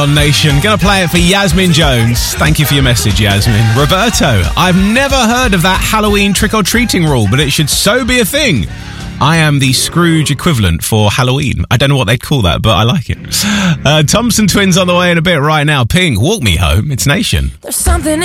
On Nation. Gonna play it for Yasmin Jones. Thank you for your message, Yasmin. Roberto, I've never heard of that Halloween trick-or-treating rule, but it should so be a thing. I am the Scrooge equivalent for Halloween. I don't know what they'd call that, but I like it. Thompson Twins on the way in a bit right now. Pink, Walk Me Home. It's Nation. There's something